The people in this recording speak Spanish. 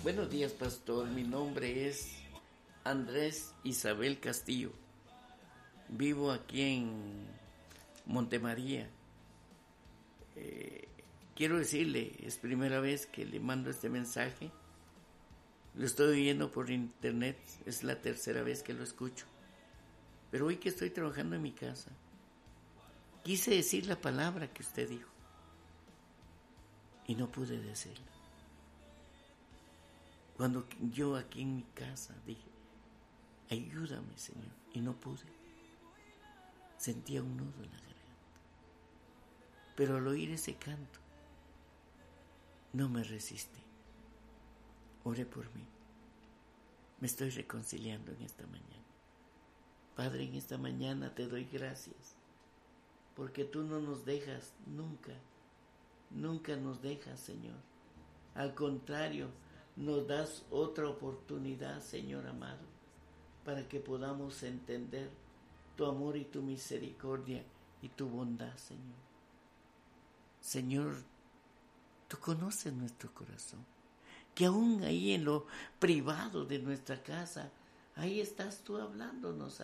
Buenos días, pastor. Mi nombre es Andrés Isabel Castillo. Vivo aquí en Montemaría. Quiero decirle, es primera vez que le mando este mensaje. Lo estoy oyendo por internet, es la tercera vez que lo escucho. Pero hoy que estoy trabajando en mi casa, quise decir la palabra que usted dijo y no pude decirla. Cuando yo aquí en mi casa dije, ayúdame, Señor, y no pude. Sentía un nudo en la garganta. Pero al oír ese canto, no me resistí. Oré por mí. Me estoy reconciliando en esta mañana. Padre, en esta mañana te doy gracias, porque tú no nos dejas nunca, nunca nos dejas, Señor. Al contrario, nos das otra oportunidad, Señor amado, para que podamos entender tu amor y tu misericordia y tu bondad, Señor. Señor, tú conoces nuestro corazón, que aún ahí en lo privado de nuestra casa, ahí estás tú hablándonos